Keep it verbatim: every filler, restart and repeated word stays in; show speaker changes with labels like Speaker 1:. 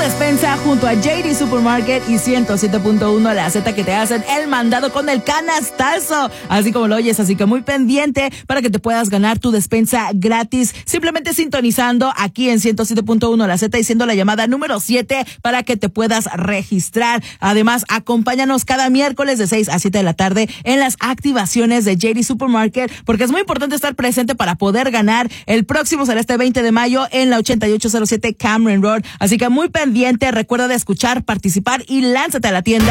Speaker 1: despensa junto a J D Supermarket y ciento siete punto uno La Z, que te hacen el mandado con el canastazo, así como lo oyes. Así que muy pendiente para que te puedas ganar tu despensa gratis, simplemente sintonizando aquí en ciento siete punto uno La Z y siendo la llamada número siete para que te puedas registrar. Además, acompáñanos cada miércoles de seis a siete de la tarde en las activaciones de J D Supermarket, porque es muy importante estar presente para poder ganar el próximo será este veinte de mayo en la ochenta y ocho cero siete Cameron Road. Así que muy pendiente, recuerda de escuchar, participar y lánzate a la tienda.